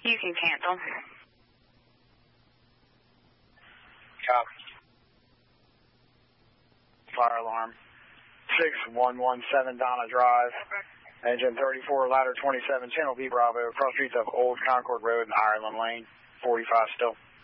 You can cancel. Copy. Fire alarm. 6117 Donna Drive. Engine 34, ladder 27, channel B Bravo, cross streets of Old Concord Road and Ireland Lane. 45 still.